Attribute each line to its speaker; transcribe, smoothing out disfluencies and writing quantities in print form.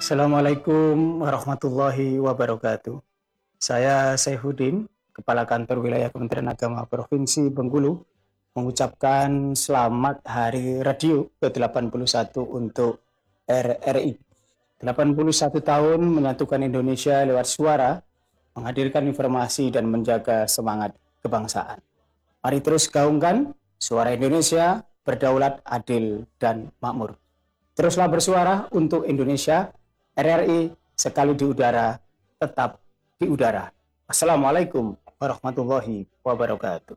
Speaker 1: Assalamualaikum warahmatullahi wabarakatuh. Saya Saifuddin, Kepala Kantor Wilayah Kementerian Agama Provinsi Bengkulu, mengucapkan selamat Hari Radio ke-81 untuk RRI. 81 tahun menyatukan Indonesia lewat suara, menghadirkan informasi dan menjaga semangat kebangsaan. Mari terus gaungkan suara Indonesia, berdaulat, adil, dan makmur. Teruslah bersuara untuk Indonesia. RRI sekali di udara, tetap di udara. Assalamualaikum warahmatullahi wabarakatuh.